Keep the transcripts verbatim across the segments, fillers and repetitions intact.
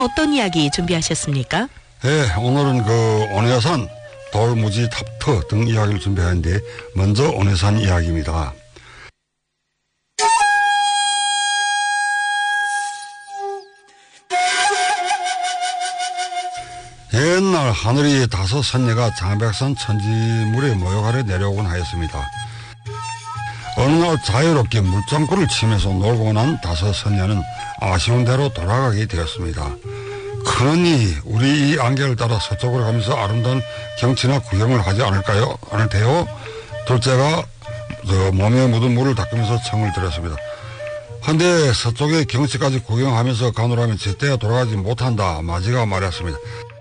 어떤 이야기 준비하셨습니까? 네, 오늘은 그 온해산, 돌무지, 탑터 등 이야기를 준비하는데 먼저 온해산 이야기입니다. 옛날 하늘이 다섯 선녀가 장백산 천지물에 모욕하려 내려오곤 하였습니다. 어느 날 자유롭게 물장구를 치면서 놀고 난 다섯 선녀는 아쉬운 대로 돌아가게 되었습니다. 그러니 우리 이 안개를 따라 서쪽으로 가면서 아름다운 경치나 구경을 하지 않을까요? 않을 테요? 둘째가 몸에 묻은 물을 닦으면서 청을 들었습니다. 한데 서쪽의 경치까지 구경하면서 가노라면 제때야 돌아가지 못한다. 마지가 말했습니다.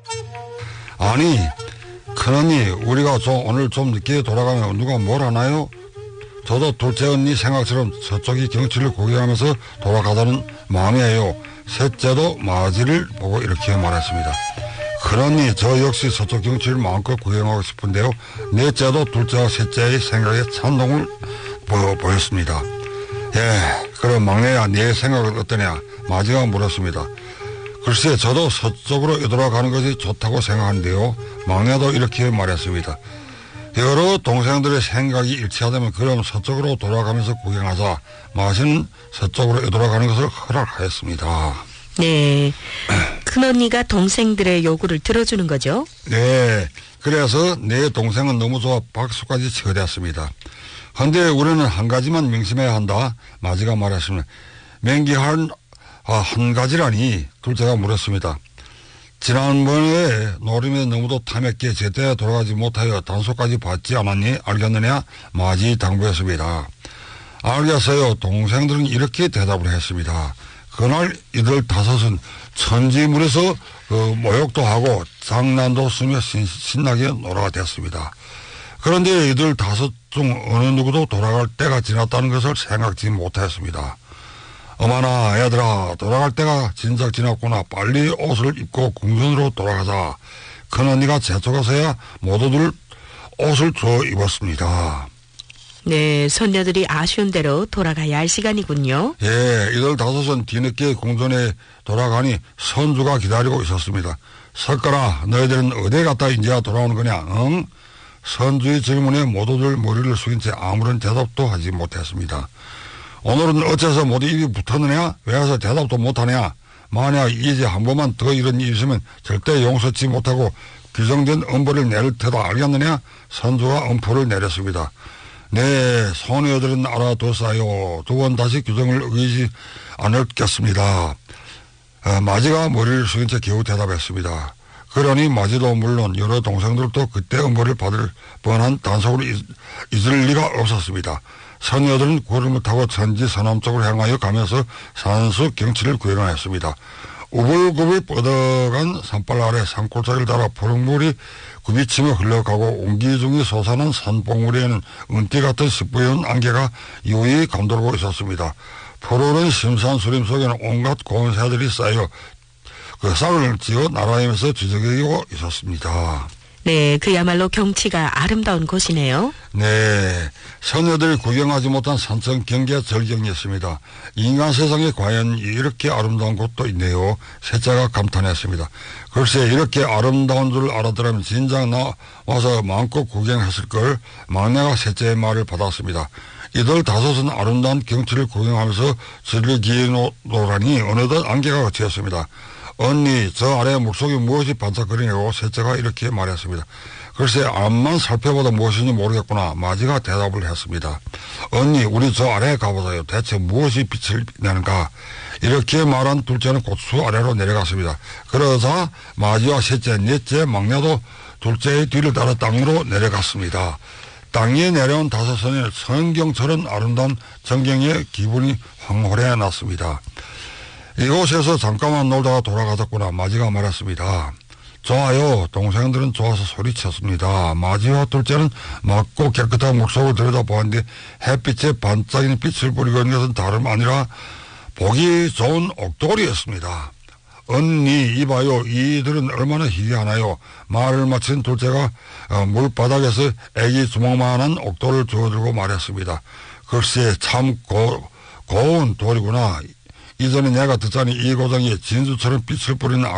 아니, 그러니 우리가 좀 오늘 좀 늦게 돌아가면 누가 뭘 하나요? 저도 둘째 언니 생각처럼 서쪽의 경치를 구경하면서 돌아가자는 마음이에요. 셋째도 마지를 보고 이렇게 말했습니다. 그러니 저 역시 서쪽 경치를 마음껏 구경하고 싶은데요. 넷째도 둘째와 셋째의 생각에 찬동을 보, 보였습니다. 예, 그럼 막내야, 네 생각은 어떠냐? 마지가 물었습니다. 글쎄, 저도 서쪽으로 되돌아가는 것이 좋다고 생각하는데요. 막내도 이렇게 말했습니다. 여러 동생들의 생각이 일치하다면 그럼 서쪽으로 돌아가면서 구경하자. 마시는 서쪽으로 돌아가는 것을 허락하였습니다. 네, 큰언니가 동생들의 요구를 들어주는 거죠? 네, 그래서 내 동생은 너무 좋아 박수까지 치게 되었습니다. 그런데 우리는 한 가지만 명심해야 한다. 마지가 말했습니다. 맹기한 아, 한 가지라니? 둘째가 물었습니다. 지난번에 노름에 너무도 탐했기에 제때 돌아가지 못하여 단속까지 받지 않았니? 알겠느냐? 마지 당부했습니다. 알겠어요. 동생들은 이렇게 대답을 했습니다. 그날 이들 다섯은 천지물에서 그 모욕도 하고 장난도 쓰며 신, 신나게 놀아가 됐습니다. 그런데 이들 다섯 중 어느 누구도 돌아갈 때가 지났다는 것을 생각지 못했습니다. 어머나 얘들아, 돌아갈 때가 진작 지났구나. 빨리 옷을 입고 궁전으로 돌아가자. 큰언니가 재촉해서야 모두들 옷을 줘 입었습니다. 네, 손녀들이 아쉬운 대로 돌아가야 할 시간이군요. 예, 이들 다섯은 뒤늦게 궁전에 돌아가니 선주가 기다리고 있었습니다. 석가라, 너희들은 어디 갔다 이제야 돌아오는 거냐? 응? 선주의 질문에 모두들 머리를 숙인 채 아무런 대답도 하지 못했습니다. 오늘은 어째서 모두 입이 붙었느냐? 왜 해서 대답도 못하냐? 만약 이제 한 번만 더 이런 일이 있으면 절대 용서치 못하고 규정된 엄벌을 내릴 테다. 알겠느냐? 선주가 엄포를 내렸습니다. 네, 소녀들은 알아뒀어요. 두 번 다시 규정을 어기지 않겠습니다. 어, 마지가 머리를 숙인 채 겨우 대답했습니다. 그러니 마지도 물론 여러 동생들도 그때 엄벌을 받을 뻔한 단속으로 잊, 잊을 리가 없었습니다. 선녀들은 구름을 타고 천지 서남 쪽으로 향하여 가면서 산수 경치를 구경하였습니다. 우글우글 뻗어간 산발 아래 산골짜기를 따라 푸른물이 굽이치며 흘러가고 옹기종이 솟아난 산봉우리에는 은띠 같은 시뿌연 안개가 유유히 감돌고 있었습니다. 푸르른 심산수림 속에는 온갖 고운 새들이 쌓여 그 싹을 지어 날아다니면서 뒤적이고 있었습니다. 네, 그야말로 경치가 아름다운 곳이네요. 네, 선녀들이 구경하지 못한 산천 경계 절경이었습니다. 인간 세상에 과연 이렇게 아름다운 곳도 있네요. 셋째가 감탄했습니다. 글쎄, 이렇게 아름다운 줄 알았더라면 진작 나와서 마음껏 구경했을 걸. 막내가 셋째의 말을 받았습니다. 이들 다섯은 아름다운 경치를 구경하면서 즐기노라니 어느덧 안개가 걷혔습니다. 언니, 저 아래 물속에 무엇이 반짝거리냐고 셋째가 이렇게 말했습니다. 글쎄, 앞만 살펴봐도 무엇인지 모르겠구나. 마지가 대답을 했습니다. 언니, 우리 저 아래에 가보자요. 대체 무엇이 빛을 내는가? 이렇게 말한 둘째는 곧수 아래로 내려갔습니다. 그러자 마지와 셋째, 넷째, 막내도 둘째의 뒤를 따라 땅으로 내려갔습니다. 땅에 내려온 다섯 선의 성경처럼 아름다운 전경에 기분이 황홀해 났습니다. 이곳에서 잠깐만 놀다가 돌아가셨구나. 마지가 말했습니다. 좋아요. 동생들은 좋아서 소리쳤습니다. 마지와 둘째는 맑고 깨끗한 물속을 들여다보았는데 햇빛에 반짝이는 빛을 뿌리고 있는 것은 다름 아니라 보기 좋은 옥돌이였습니다. 언니, 이봐요. 이들은 얼마나 희귀하나요? 말을 마친 둘째가 물바닥에서 애기 주먹만한 옥돌을 주워들고 말했습니다. 글쎄, 참 고, 고운 돌이구나. 이전에 내가 듣자니 이 고장이 진주처럼 빛을 뿌리는